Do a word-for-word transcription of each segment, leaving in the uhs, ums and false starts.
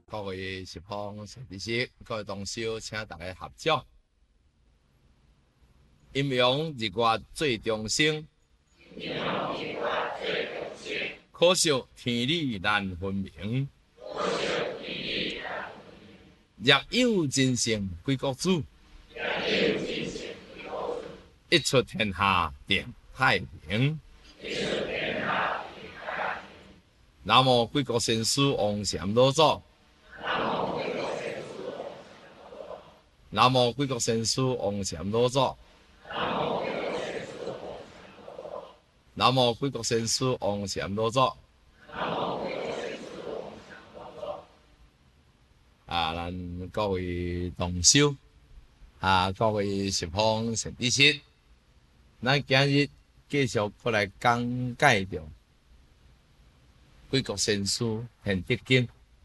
各位师傅、师弟师，各位同修，请大家合掌。阴阳日月最中生，可惜天理难分明。若有真圣归国主，一出天下定太平。南无贵国先师王禅老祖。南无贵国先师王禅老祖。南无贵国先师王禅老祖。啊，咱各位同修，啊，各位师傅、师弟师，咱今日继续过来讲解着贵国先师《天德经》。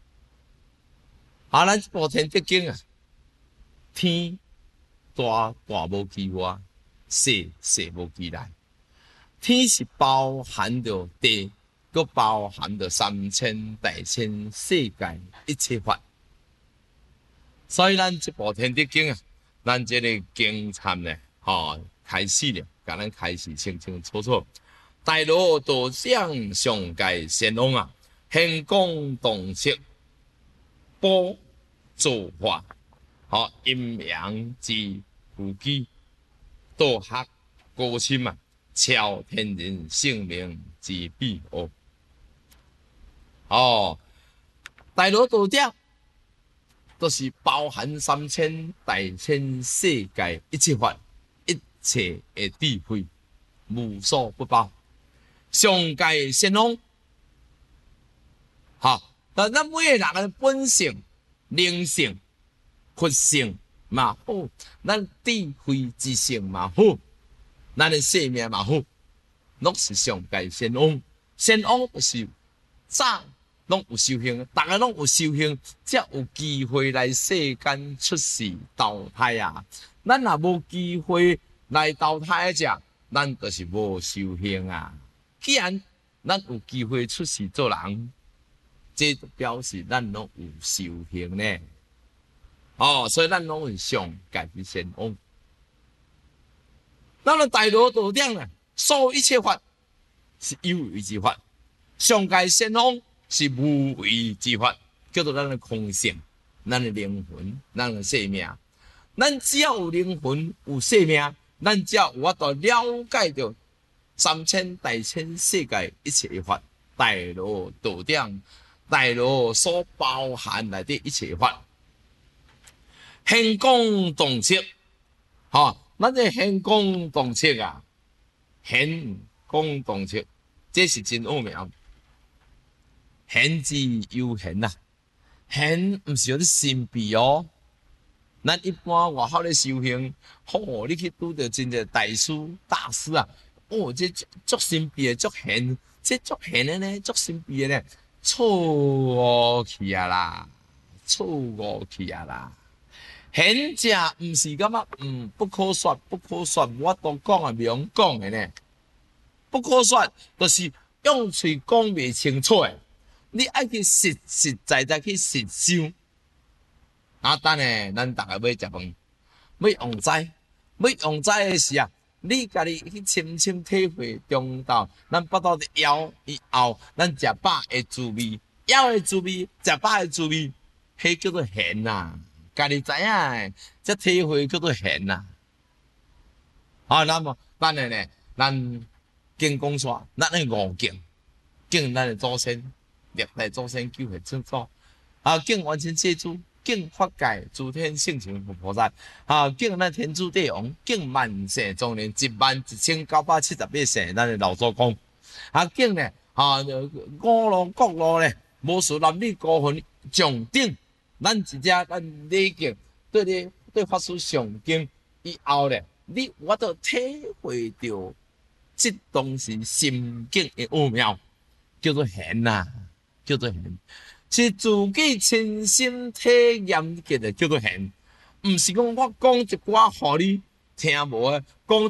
啊，咱这部《天德经》啊，天大大无其外，细细无其内。天是包含着地，佮包含着三千大千世界一切法。所以咱这部《天德经》啊，咱这个经参呢，吼、哦、开始了，甲咱开始清清楚楚。大罗道长上界神王啊，显光洞悉，波造化，吼阴阳之古机，道学高深啊，超天人性命之秘奥。哦，大罗道长。都是包含三千大千世界一切法，一切的智慧，无所不包。上界神王，哈，但咱每个人的本性、灵性、佛性嘛好，咱智慧之性嘛好，咱的生命嘛好，拢是上界神王。神王就是早。拢有修行，大家拢有修行，才有机会来世间出世投胎啊！咱若无机会来投胎者，咱就是无修行啊。既然咱有机会出世做人，这就表示咱拢有修行呢。哦，所以咱拢是上界之神王。咱的大罗道长呢，所有一切法是有为之法，上界神王。是无为之法，叫做咱的空性，咱的灵魂，咱的生命。咱只要有灵魂，有生命，咱只要有法度了解到三千大千世界一切法，大罗道长，大罗所包含内底一切法，显光洞悉，吼，咱这显光洞悉啊，显光洞悉，这是真奥妙。显之又显啊，显毋是有啲神秘哦。咱一般外口咧修行，吼、哦，你去拄到真正大师大师啊，哦，这足神秘诶，足显，这足显诶呢，足神秘诶呢，错误去啊啦，错误去啊啦。显者毋是感觉，嗯，不可说，不可说，我都讲啊，袂讲诶呢，不可说，就是用嘴讲袂清楚诶。你爱去实实在在去实修，啊，等下咱大家要食饭，要用斋，要用斋的时啊，你家己去深深体会中道，咱腹肚的枵以后，咱食饱的滋味，枵的滋味，食饱的滋味，迄叫做咸呐，家己知影的，这体会叫做咸呐。啊，那么等下呢，咱敬讲煞，咱的五敬，敬咱的祖先。历代祖先救血清楚，啊，敬完全借主，敬法界诸天圣神佛菩萨，啊，敬咱天主帝王，敬万世庄严一万一千九百七十八世咱的老祖公，啊，敬呢，啊，五路各路呢，无数男女高分上顶，咱一只咱礼敬，对你对法师上敬以后呢，你我都体会到这东西心境的奥妙，叫做贤呐。叫做贤，是自己亲身体验嘅，叫做贤，唔是讲我讲一寡互你听无诶，讲。